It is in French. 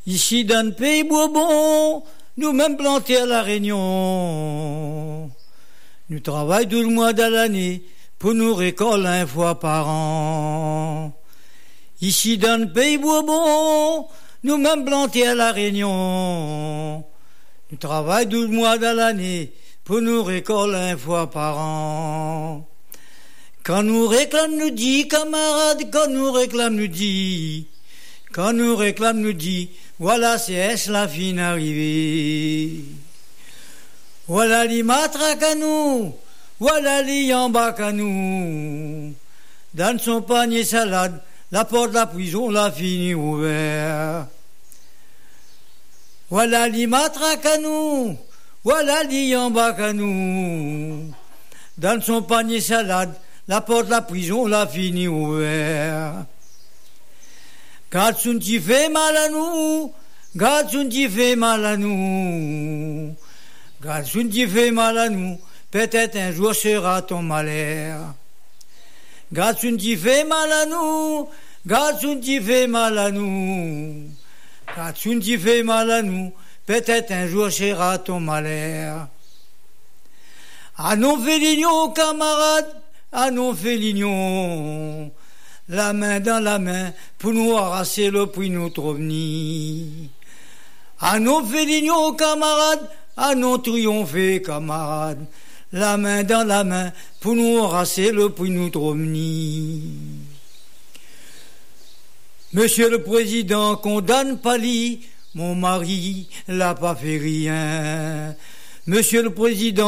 Ici dans le pays Bourbon, nous même plantés à la Réunion. Nous travaillons tout le mois de l'année pour nous récolter une fois par an. Ici dans le pays Bourbon, nous même plantés à la Réunion. Nous travaillons tout le mois de l'année pour nous récolter une fois par an. Quand nous réclame nous dit, camarades, quand nous réclame nous dit, quand nous réclame nous dit, voilà c'est la fin arrivée. Voilà les matraques à nous, voilà les yambaks à nous. Dans son panier salade, la porte de la prison l'a fini ouverte. Voilà les matraques à nous, voilà les yambaks à nous. Dans son panier salade, la porte de la prison l'a fini ouverte. Gatsun qui fait mal à nous, Gatsun qui fait mal à nous, Gatsun qui fait mal à nous, peut-être un jour sera ton malheur. Gatsun qui fait mal à nous, Gatsun qui fait mal à nous, Gatsun qui fait mal à nous, peut-être un jour sera ton malheur. À nos félignons, camarades, à nos félignons, la main dans la main pour nous arracher le prix notre revenir. À nos félignons, camarades, à nos triompher, camarades, la main dans la main pour nous arracher le prix notre revenir. Monsieur le Président, condamne Pali, mon mari l'a pas fait rien. Monsieur le Président,